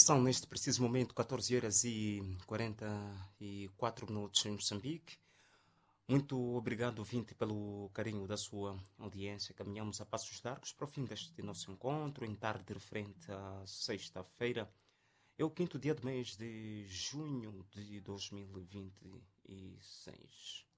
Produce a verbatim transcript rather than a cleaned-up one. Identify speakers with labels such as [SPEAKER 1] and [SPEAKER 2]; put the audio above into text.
[SPEAKER 1] São neste preciso momento catorze horas e quarenta e quatro minutos em Moçambique. Muito obrigado, ouvinte, pelo carinho da sua audiência. Caminhamos a passos largos para o fim deste nosso encontro, em tarde referente à sexta-feira. É o quinto dia do mês de junho de dois mil e vinte e seis.